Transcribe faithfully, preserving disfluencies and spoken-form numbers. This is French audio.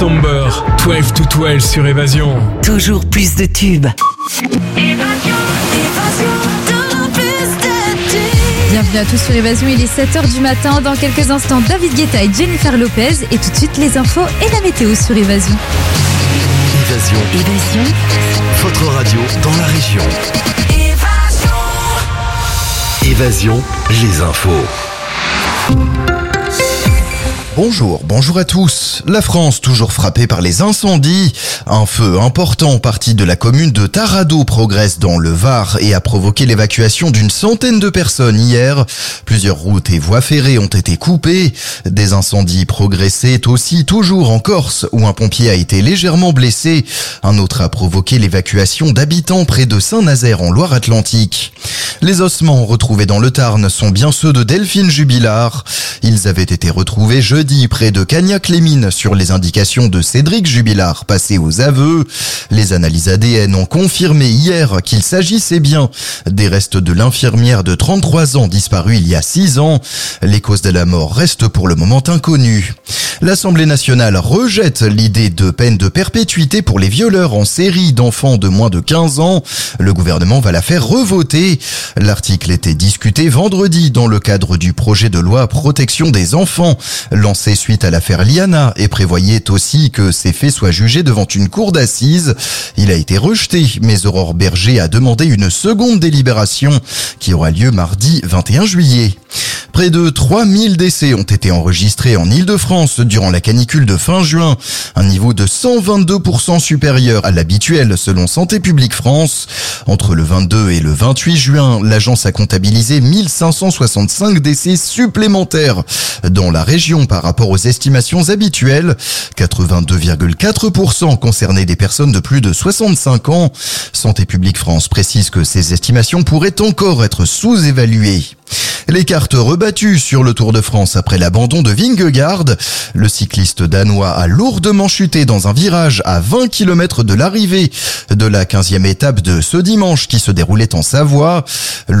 Tomber, douze to douze sur Évasion. Toujours plus de tubes. Bienvenue à tous sur Évasion, il est sept heures du matin. Dans quelques instants, David Guetta et Jennifer Lopez. Et tout de suite, les infos et la météo sur Évasion. Évasion. Évasion. Votre radio dans la région. Évasion. Évasion, les infos. Bonjour, bonjour à tous. La France toujours frappée par les incendies. Un feu important parti de la commune de Taradot progresse dans le Var et a provoqué l'évacuation d'une centaine de personnes hier. Plusieurs routes et voies ferrées ont été coupées. Des incendies progressaient aussi toujours en Corse où un pompier a été légèrement blessé. Un autre a provoqué l'évacuation d'habitants près de Saint-Nazaire en Loire-Atlantique. Les ossements retrouvés dans le Tarn sont bien ceux de Delphine Jubilard. Ils avaient été retrouvés jeudi près de Cagnac-les-Mines sur les indications de Cédric Jubilard passé aux aveux. Les analyses A D N ont confirmé hier qu'il s'agissait bien des restes de l'infirmière de trente-trois ans disparue il y a six ans. Les causes de la mort restent pour le moment inconnues. L'Assemblée nationale rejette l'idée de peine de perpétuité pour les violeurs en série d'enfants de moins de quinze ans. Le gouvernement va la faire revoter. L'article était discuté vendredi dans le cadre du projet de loi protection des enfants, lancé suite à l'affaire Liana et prévoyait aussi que ces faits soient jugés devant une cour d'assises. Il a été rejeté, mais Aurore Berger a demandé une seconde délibération qui aura lieu mardi vingt et un juillet. Près de trois mille décès ont été enregistrés en Île-de-France durant la canicule de fin juin, un niveau de cent vingt-deux pour cent supérieur à l'habituel selon Santé publique France. Entre le vingt-deux et le vingt-huit juin, l'agence a comptabilisé mille cinq cent soixante-cinq décès supplémentaires dans la région par rapport aux estimations habituelles. quatre-vingt-deux virgule quatre pour cent concernaient des personnes de plus de soixante-cinq ans. Santé publique France précise que ces estimations pourraient encore être sous-évaluées. Les cartes rebattues sur le Tour de France après l'abandon de Vingegaard. Le cycliste danois a lourdement chuté dans un virage à vingt kilomètres de l'arrivée de la quinzième étape de ce dimanche qui se déroulait en Savoie.